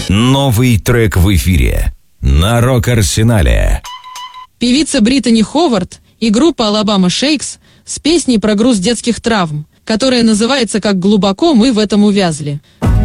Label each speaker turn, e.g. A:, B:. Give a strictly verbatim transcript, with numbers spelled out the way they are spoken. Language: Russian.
A: Новый трек в эфире на Рок-Арсенале.
B: Певица Британи Ховард и группа Alabama Shakes с песней про груз детских травм, которая называется «Как глубоко мы в этом увязли».